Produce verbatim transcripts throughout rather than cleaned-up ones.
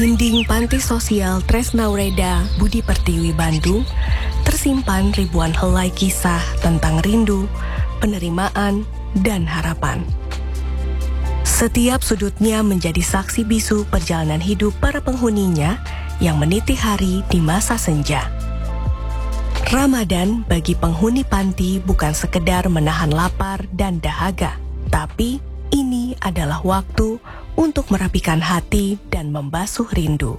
Dinding Panti Sosial Tresnaureda Budi Pertiwi Bandung tersimpan ribuan helai kisah tentang rindu, penerimaan, dan harapan. Setiap sudutnya menjadi saksi bisu perjalanan hidup para penghuninya yang meniti hari di masa senja. Ramadan bagi penghuni panti bukan sekedar menahan lapar dan dahaga, tapi ini adalah waktu untuk merapikan hati dan membasuh rindu.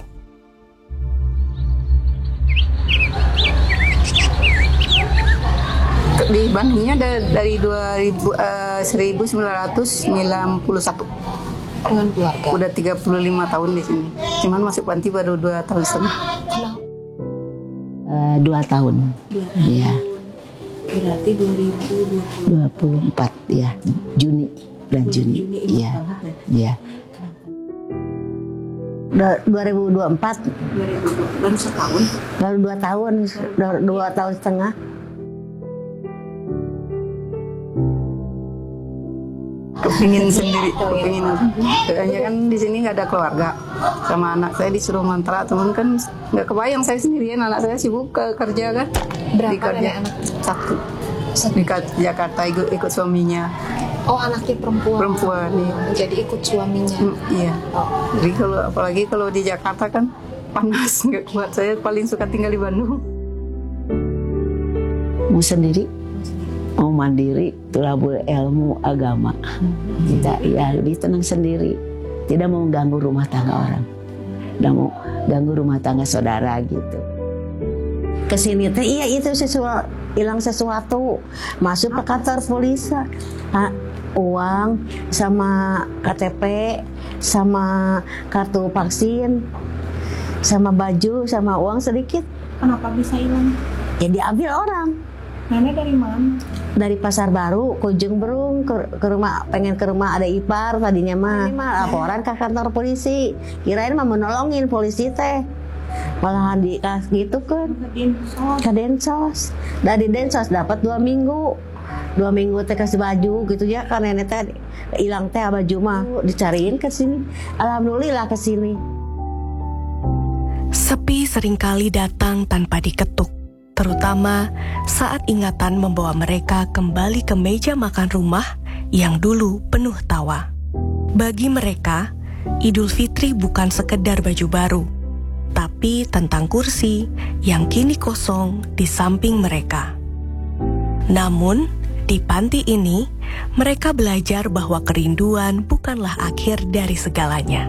Di Bandungnya dari dua ribu, uh, seribu sembilan ratus sembilan puluh satu. Dengan keluarga. Udah tiga puluh lima tahun di sini. Cuman masuk panti baru dua tahun setengah. Uh, dua tahun. Iya. Berarti dua ribu dua puluh empat ya, Juni, bulan Juni. Iya. Iya. dua ribu dua puluh empat. dua ribu dua baru setahun. Baru dua tahun, dua tahun setengah. Kepingin sendiri, kepingin. Kayaknya kan di sini nggak ada keluarga, sama anak saya disuruh ngontrak, teman kan nggak kebayang saya sendirian, anak saya sibuk ke kerja kan. Berapa di kerja anak? Satu. Di Jakarta ikut, ikut suaminya. Oh, anaknya perempuan. Perempuan, iya. Jadi ikut suaminya. Mm, iya. Oh. Jadi kalau apalagi kalau di Jakarta kan panas, nggak kuat. Saya paling suka tinggal di Bandung. Mau sendiri, mau mandiri, telah berilmu agama. Kita ya lebih tenang sendiri, tidak mau ganggu rumah tangga orang, tidak mau ganggu rumah tangga saudara gitu. Kesini teh iya itu sesuatu, hilang sesuatu, masuk ke kantor polisi, ha, uang sama K T P, sama kartu vaksin, sama baju, sama uang sedikit. Kenapa bisa hilang? Ya diambil orang. Nenek dari mana? Dari Pasar Baru, Kujung Berung, ke, ke rumah, pengen ke rumah ada ipar tadinya mah. Ini mah laporan ke kantor polisi, kirain mah menolongin polisi teh. Malahan di gitu kan. Ke Densos. Dari Densos dapat dua minggu. Dua minggu teh kasih baju gitu ya, kan nenek teh hilang teh baju mah dicariin ke sini. Alhamdulillah ke sini. Sepi seringkali datang tanpa diketuk, terutama saat ingatan membawa mereka kembali ke meja makan rumah yang dulu penuh tawa. Bagi mereka, Idul Fitri bukan sekedar baju baru, tapi tentang kursi yang kini kosong di samping mereka. Namun, di panti ini, mereka belajar bahwa kerinduan bukanlah akhir dari segalanya.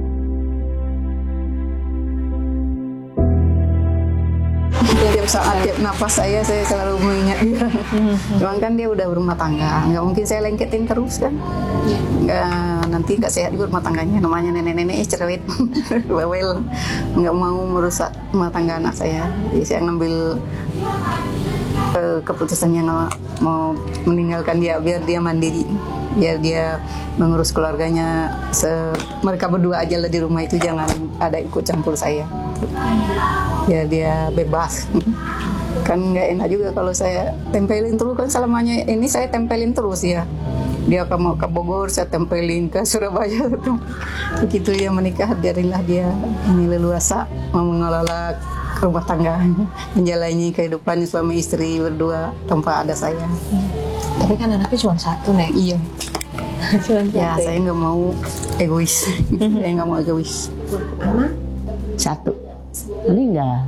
Tiap saat, tiap napas saya, saya selalu mengingat dia. Cuman kan dia udah berumah tangga, nggak mungkin saya lengketin terus kan. Nggak, nanti nggak sehat juga rumah tangganya. Namanya nenek-nenek cerewet, bawel, nggak mau merusak rumah tangga anak saya. Jadi saya ngambil uh, keputusan yang mau meninggalkan dia, biar dia mandiri, biar dia mengurus keluarganya. Se mereka berdua aja lah di rumah itu, jangan ada ikut campur saya. Ya dia bebas. Kan nggak enak juga kalau saya tempelin terus, kan selamanya ini saya tempelin terus ya. Dia ke, ke Bogor, saya tempelin ke Surabaya. Begitu dia menikah, biarinlah dia ini leluasa mau mengelola rumah tangga, menjalani kehidupan suami istri berdua tanpa ada saya. Tapi kan anaknya cuma satu, Nek. Iya. Cuma Ya satu. saya nggak mau egois. Saya nggak mau egois. Anak? Satu meninggal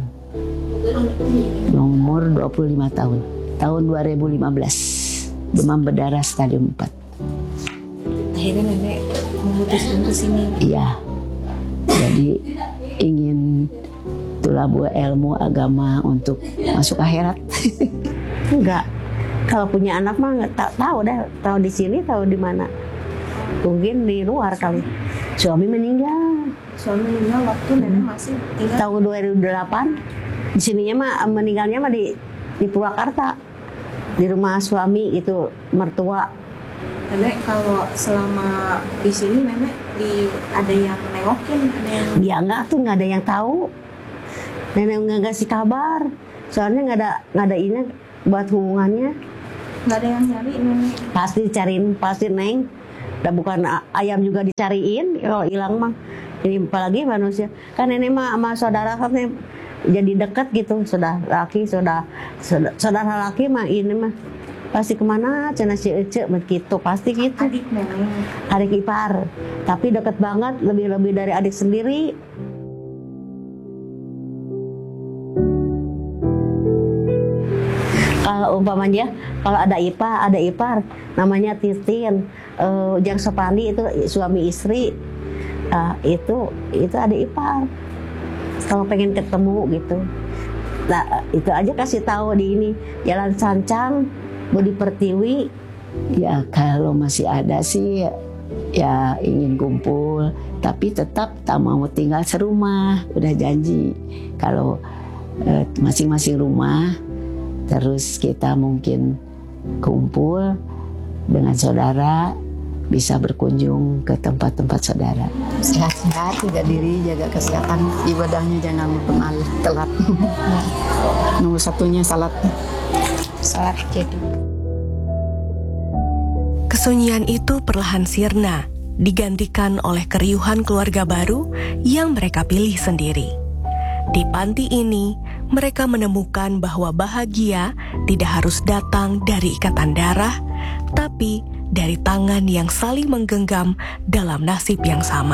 nomor dua puluh lima tahun, tahun dua ribu lima belas, demam berdarah stadium empat. Akhirnya nenek memutuskan ke sini. Iya, jadi ingin tulabu ilmu agama untuk masuk akhirat. Enggak, kalau punya anak mah nggak ta- tahu dah, tahu di sini, tahu di mana. Mungkin di luar kali. Suami meninggal. Suami meninggal waktu nenek masih tinggal. Tahun dua ribu delapan. Di sininya mah meninggalnya mah di di Purwakarta. Di rumah suami itu, mertua. Nenek kalau selama di sini nenek di ada yang nengokin, ada yang Dia enggak tuh, nggak ada yang tahu. Nenek nggak ngasih kabar. Soalnya nggak ada nggak ada ini buat hubungannya. nggak ada yang nyari nenek. Pasti dicariin, pasti Neng. Dan bukan a- ayam juga dicariin, kalau hilang mah Jadi apalagi manusia kan ini mah sama saudara kan jadi dekat gitu, saudara laki saudara saudara laki mah ini mah pasti kemana cina si Ece begitu pasti gitu. Adik memang. Adik ipar, tapi deket banget lebih-lebih dari adik sendiri. Kalau umpamanya kalau ada ipar ada ipar namanya Titin, uh, Jang Sopandi itu suami istri, uh, itu itu ada ipar. Kalau pengen ketemu gitu, nah itu aja kasih tahu di ini Jalan Sancang, Budi Pertiwi. Ya kalau masih ada sih ya ingin kumpul, tapi tetap tak mau tinggal serumah, udah janji. Kalau eh, masing-masing rumah, terus kita mungkin kumpul dengan saudara, bisa berkunjung ke tempat-tempat saudara. Sehat-sehat, jaga diri, jaga kesehatan, ibadahnya jangan pernah telat. Nomor satunya salat. Salat jadi. Kesunyian itu perlahan sirna, digantikan oleh keriuhan keluarga baru yang mereka pilih sendiri. Di panti ini, mereka menemukan bahwa bahagia tidak harus datang dari ikatan darah, tapi dari tangan yang saling menggenggam dalam nasib yang sama.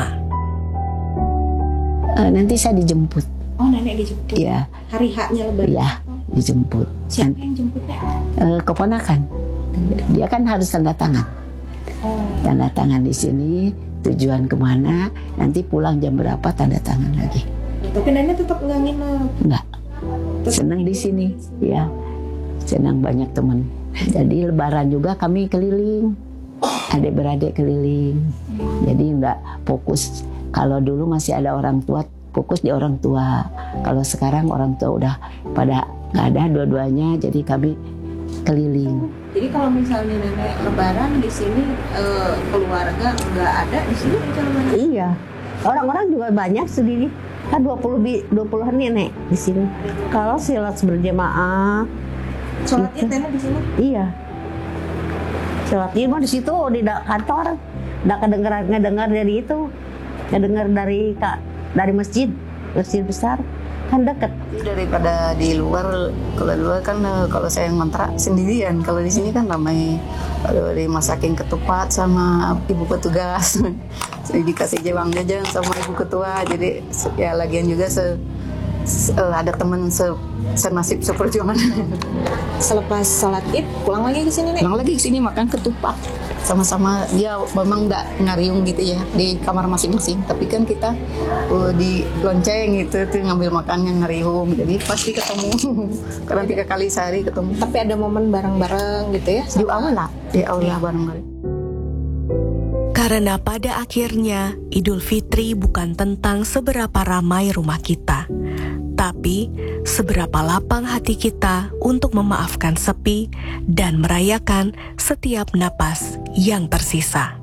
Uh, nanti saya dijemput. Oh, nenek dijemput. Ya. Hari haknya lebaran. Ya, dijemput. Siapa yang jemputnya? Uh, keponakan. Dia kan harus tanda tangan. Oh. Tanda tangan di sini, tujuan kemana, nanti pulang jam berapa tanda tangan lagi. Tapi nenek tetap nggak nginep. Enggak. Senang di sini, ya. Senang banyak teman. Jadi lebaran juga kami keliling. Adik-beradik keliling. Jadi enggak fokus. Kalau dulu masih ada orang tua, fokus di orang tua. Kalau sekarang orang tua udah pada nggak ada dua-duanya, jadi kami keliling. Jadi kalau misalnya nenek lebaran di sini eh, keluarga nggak ada di sini rencananya? Iya, orang-orang juga banyak sendiri. Kan dua puluh dua puluhan nenek di sini. Kalau silat berjamaah, Sholat gitu. id nenek di sini? Iya. Sholat id mah di situ di da- kantor. Nggak kedengeran ngedengar dari itu, ngedengar dari kak dari masjid, masjid besar kan deket. Daripada di luar, kalau di luar kan kalau saya ngontrak sendirian, kalau di sini kan ramai, kalau dimasakin ketupat sama ibu petugas, saya dikasih jawang jajan sama ibu ketua, jadi ya lagian juga se, se ada teman se, senasib seperjuangan. Selepas sholat id pulang lagi ke sini nek? Pulang lagi ke sini makan ketupat, sama-sama dia memang nggak ngariung gitu ya di kamar masing-masing, tapi kan kita uh, di lonceng gitu tuh ngambil makannya ngariung, jadi pasti ketemu karena tiga kali sehari ketemu. Tapi ada momen bareng-bareng gitu ya? Di awal lah, di awal lah bareng-bareng. Karena pada akhirnya Idul Fitri bukan tentang seberapa ramai rumah kita, tapi seberapa lapang hati kita untuk memaafkan sepi dan merayakan setiap napas yang tersisa.